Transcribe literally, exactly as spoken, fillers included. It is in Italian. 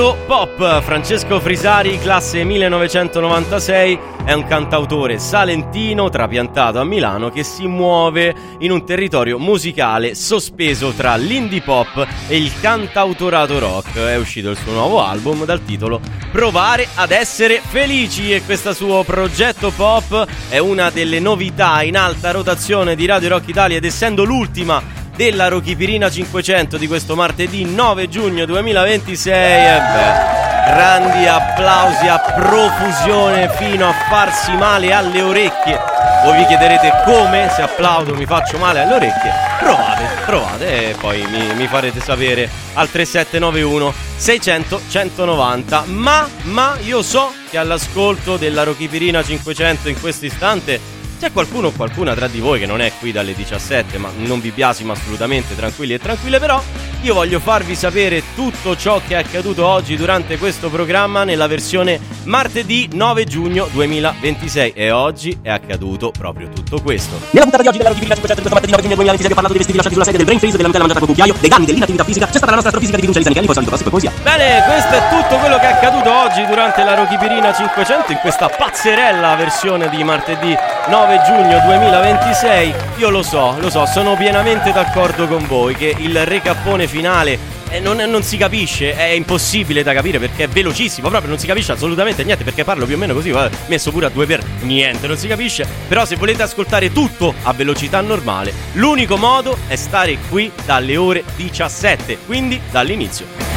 Pop. Francesco Frisari, classe millenovecentonovantasei, è un cantautore salentino trapiantato a Milano che si muove in un territorio musicale sospeso tra l'indie pop e il cantautorato rock. È uscito il suo nuovo album dal titolo Provare ad essere felici e questo suo progetto pop è una delle novità in alta rotazione di Radio Rock Italia, ed essendo l'ultima della Rochipirina cinquecento di questo martedì nove giugno duemilaventisei, eh beh, grandi applausi a profusione fino a farsi male alle orecchie. Voi vi chiederete come, se applaudo mi faccio male alle orecchie? Provate, provate e poi mi, mi farete sapere al tre sette nove uno seicento centonovanta. Ma, ma io so che all'ascolto della Rochipirina cinquecento in questo istante c'è qualcuno o qualcuna tra di voi che non è qui dalle diciassette, ma non vi biasimo assolutamente, tranquilli e tranquille. Però io voglio farvi sapere tutto ciò che è accaduto oggi durante questo programma nella versione martedì nove giugno duemilaventisei, e oggi è accaduto proprio tutto questo. Nella puntata di oggi della Rochipirina cinquecento di questo martedì nove giugno duemilaventisei vi ho parlato dei vestiti lasciati sulla sedia, del brain freeze, della Nutella mangiata con cucchiaio, dei danni dell'inattività fisica. C'è stata la nostra astrofisica di Vinuccia Lisani, poi solito gossip e poesia. Bene, questo è tutto quello che è accaduto oggi durante la Rochipirina cinquecento in questa pazzerella versione di martedì nove giugno duemilaventisei. Io lo so, lo so, sono pienamente d'accordo con voi che il recappone finale eh, non, non si capisce, è impossibile da capire perché è velocissimo, proprio non si capisce assolutamente niente, perché parlo più o meno così, va messo pure a due per niente, non si capisce. Però se volete ascoltare tutto a velocità normale, l'unico modo è stare qui dalle ore diciassette, quindi dall'inizio.